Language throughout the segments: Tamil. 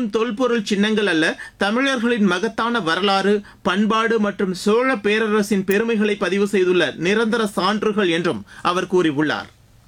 வெறும் தொல்பொருள் சின்னங்கள் அல்ல, தமிழர்களின் மகத்தான வரலாறு, பண்பாடு மற்றும் சோழ பேரரசின் பெருமைகளை பதிவு செய்துள்ள நிரந்தர சான்றுகள் என்றும் அவர் கூறியுள்ளார்.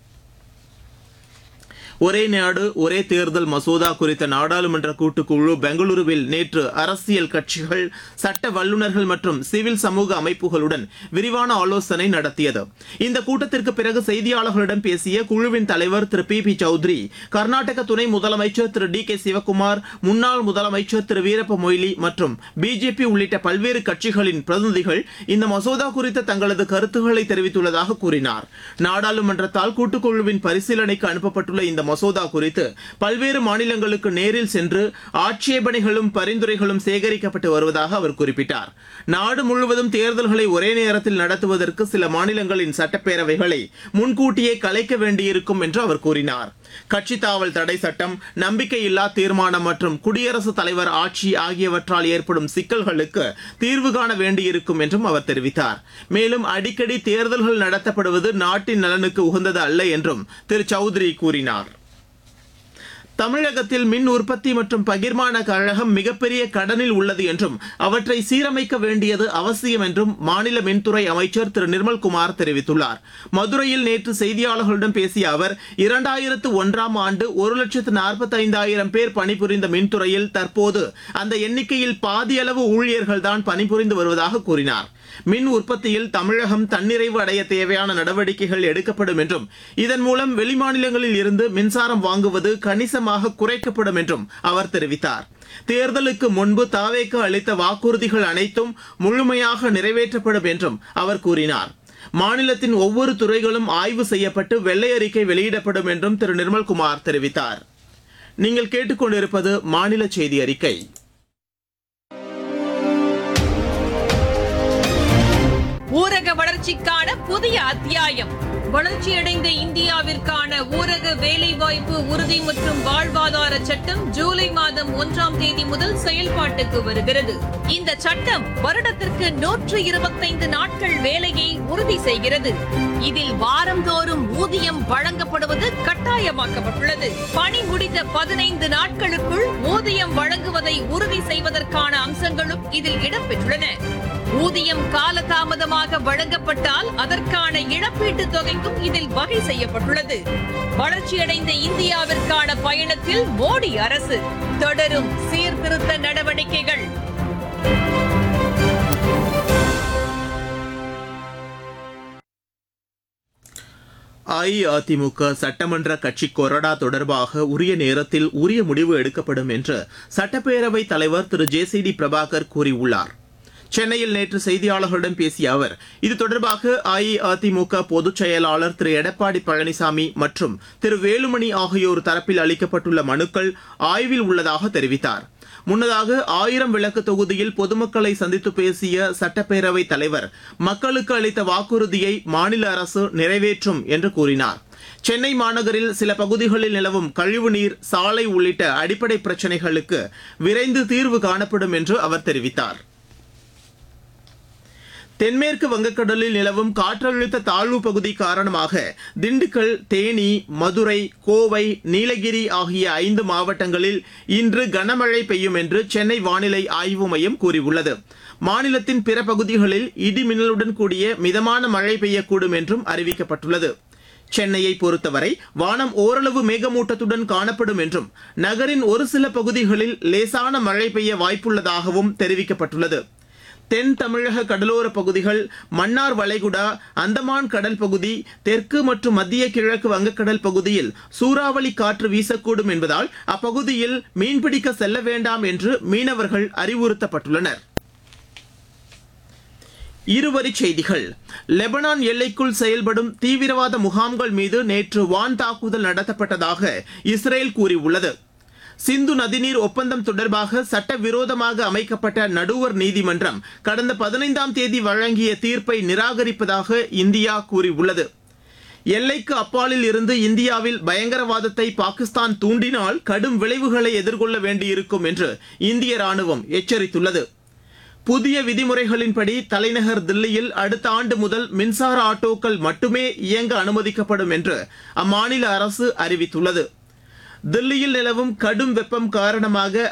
ஒரே நாடு ஒரே தேர்தல் மசோதா குறித்த நாடாளுமன்ற கூட்டுக்குழு பெங்களூருவில் நேற்று அரசியல் கட்சிகள், சட்ட வல்லுநர்கள் மற்றும் சிவில் சமூக அமைப்புகளுடன் விரிவான ஆலோசனை நடத்தியது. இந்த கூட்டத்திற்கு பிறகு செய்தியாளர்களிடம் பேசிய குழுவின் தலைவர் திரு பி சௌத்ரி, கர்நாடக துணை முதலமைச்சர் திரு டி கே சிவக்குமார், முன்னாள் முதலமைச்சர் திரு வீரப்ப மொய்லி மற்றும் பிஜேபி உள்ளிட்ட பல்வேறு கட்சிகளின் பிரதிநிதிகள் இந்த மசோதா குறித்த தங்களது கருத்துக்களை தெரிவித்துள்ளதாக கூறினார். நாடாளுமன்றத்தால் கூட்டுக்குழுவின் பரிசீலனைக்கு அனுப்பப்பட்டுள்ள இந்த மசோதா குறித்து பல்வேறு மாநிலங்களுக்கு நேரில் சென்று ஆட்சேபனைகளும் பரிந்துரைகளும் சேகரிக்கப்பட்டு வருவதாக அவர் குறிப்பிட்டார். நாடு முழுவதும் தேர்தல்களை ஒரே நேரத்தில் நடத்துவதற்கு சில மாநிலங்களின் சட்டப்பேரவைகளை முன்கூட்டியே கலைக்க வேண்டியிருக்கும் என்று அவர் கூறினார். கட்சி தாவல் தடை சட்டம், நம்பிக்கையில்லா தீர்மானம் மற்றும் குடியரசுத் தலைவர் ஆட்சி ஆகியவற்றால் ஏற்படும் சிக்கல்களுக்கு தீர்வு காண வேண்டியிருக்கும் என்றும் அவர் தெரிவித்தார். மேலும் அடிக்கடி தேர்தல்கள் நடத்தப்படுவது நாட்டின் நலனுக்கு உகந்தது அல்ல என்றும் திரு சௌத்ரி கூறினார். தமிழகத்தில் மின் உற்பத்தி மற்றும் பகிர்மான கழகம் மிகப்பெரிய கடனில் உள்ளது என்றும் அவற்றை சீரமைக்க வேண்டியது அவசியம் என்றும் மாநில மின்துறை அமைச்சர் திரு நிர்மல்குமார் தெரிவித்துள்ளார். மதுரையில் நேற்று செய்தியாளர்களிடம் பேசிய அவர், 2001ஆம் ஆண்டு 1,45,000 பேர் பணிபுரிந்த மின்துறையில் தற்போது அந்த எண்ணிக்கையில் பாதியளவு ஊழியர்கள் தான் பணிபுரிந்து வருவதாக கூறினார். மின் உற்பத்தியில் தமிழகம் தன்னிறைவு அடைய தேவையான நடவடிக்கைகள் எடுக்கப்படும் என்றும் இதன் மூலம் வெளிமாநிலங்களில் இருந்து மின்சாரம் வாங்குவது கணிசமாக குறைக்கப்படும் என்றும் அவர் தெரிவித்தார். தேர்தலுக்கு முன்பு தாவேக்கு அளித்த வாக்குறுதிகள் அனைத்தும் முழுமையாக நிறைவேற்றப்படும் என்றும் அவர் கூறினார். மாநிலத்தின் ஒவ்வொரு துறைகளும் ஆய்வு செய்யப்பட்டு வெள்ளை அறிக்கை வெளியிடப்படும் என்றும் திரு நிர்மல்குமார் தெரிவித்தார். நீங்கள் கேட்டுக்கொண்டிருப்பது மாநில செய்தி அறிக்கை. ஊரக வளர்ச்சிக்கான புதிய அத்தியாயம். வளர்ச்சியடைந்த இந்தியாவிற்கான ஊரக வேலைவாய்ப்பு உறுதி மற்றும் வாழ்வாதார சட்டம் ஜூலை மாதம் 1ஆம் தேதி முதல் செயல்பாட்டுக்கு வருகிறது. இந்த சட்டம் வருடத்திற்கு 125 நாட்கள் வேலையை உறுதி செய்கிறது. இதில் வாரந்தோறும் ஊதியம் வழங்கப்படுவது கட்டாயமாக்கப்பட்டுள்ளது. பணி முடிந்த 15 நாட்களுக்குள் ஊதியம் வழங்குவதை உறுதி செய்வதற்கான அம்சங்களும் இதில் இடம்பெற்றுள்ளன. ஊதியம் காலதாமதமாக வழங்கப்பட்டால் அதற்கான இழப்பீட்டுத் தொகைக்கும் இதில் வகை செய்யப்பட்டுள்ளது. வளர்ச்சியடைந்த இந்தியாவிற்கான பயணத்தில் மோடி அரசு தொடரும் சீர்திருத்த நடவடிக்கைகள். அஇஅதிமுக சட்டமன்ற கட்சி கொறடா தொடர்பாக உரிய நேரத்தில் உரிய முடிவு எடுக்கப்படும் என்று சட்டப்பேரவைத் தலைவர் திரு ஜே.சி.டி. பிரபாகர் கூறியுள்ளார். சென்னையில் நேற்று செய்தியாளர்களிடம் பேசிய அவர், இது தொடர்பாக அஇஅதிமுக பொதுச் செயலாளர் திரு எடப்பாடி பழனிசாமி மற்றும் திரு வேலுமணி ஆகியோர் தரப்பில் அளிக்கப்பட்டுள்ள மனுக்கள் ஆய்வில் உள்ளதாக தெரிவித்தார். முன்னதாக 1000 விளக்கு தொகுதியில் பொதுமக்களை சந்தித்து பேசிய சட்டப்பேரவைத் தலைவர், மக்களுக்கு அளித்த வாக்குறுதியை மாநில அரசு நிறைவேற்றும் என்று கூறினார். சென்னை மாநகரில் சில பகுதிகளில் நிலவும் கழிவுநீர், சாலை உள்ளிட்ட அடிப்படை பிரச்சினைகளுக்கு விரைந்து தீர்வு காணப்படும் என்று அவர் தெரிவித்தார். தென்மேற்கு வங்கக்கடலில் நிலவும் காற்றழுத்த தாழ்வு பகுதி காரணமாக திண்டுக்கல், தேனி, மதுரை, கோவை, நீலகிரி ஆகிய 5 மாவட்டங்களில் இன்று கனமழை பெய்யும் என்று சென்னை வானிலை ஆய்வு மையம் கூறியுள்ளது. மாநிலத்தின் பிற பகுதிகளில் இடி மின்னலுடன் கூடிய மிதமான மழை பெய்யக்கூடும் என்றும் அறிவிக்கப்பட்டுள்ளது. சென்னையை பொறுத்தவரை வானம் ஓரளவு மேகமூட்டத்துடன் காணப்படும் என்றும் நகரின் ஒரு சில பகுதிகளில் லேசான மழை பெய்ய வாய்ப்புள்ளதாகவும் தெரிவிக்கப்பட்டுள்ளது. தென் தமிழக கடலோர பகுதிகள், மன்னார் வளைகுடா, அந்தமான் கடல் பகுதி, தெற்கு மற்றும் மத்திய கிழக்கு வங்கக்கடல் பகுதியில் சூறாவளி காற்று வீசக்கூடும் என்பதால் அப்பகுதியில் மீன்பிடிக்க செல்ல வேண்டாம் என்று மீனவர்கள் அறிவுறுத்தப்பட்டுள்ளனர். இருவரிச் செய்திகள். லெபனான் எல்லைக்குள் செயல்படும் தீவிரவாத முகாம்கள் மீது நேற்று வான் தாக்குதல் நடத்தப்பட்டதாக இஸ்ரேல் கூறியுள்ளது. சிந்து நதிநீர் ஒப்பந்தம் தொடர்பாக சட்டவிரோதமாக அமைக்கப்பட்ட நடுவர் நீதிமன்றம் கடந்த 15ஆம் தேதி வழங்கிய தீர்ப்பை நிராகரிப்பதாக இந்தியா கூறியுள்ளது. எல்லைக்கு அப்பாலில் இருந்து இந்தியாவில் பயங்கரவாதத்தை பாகிஸ்தான் தூண்டினால் கடும் விளைவுகளை எதிர்கொள்ள வேண்டியிருக்கும் என்று இந்திய ராணுவம் எச்சரித்துள்ளது. புதிய விதிமுறைகளின்படி தலைநகர் தில்லியில் அடுத்த ஆண்டு முதல் மின்சார ஆட்டோக்கள் மட்டுமே இயங்க அனுமதிக்கப்படும் என்று அம்மாநில அரசு அறிவித்துள்ளது. தில்லியில் நிலவும் கடும் வெப்பம் காரணமாக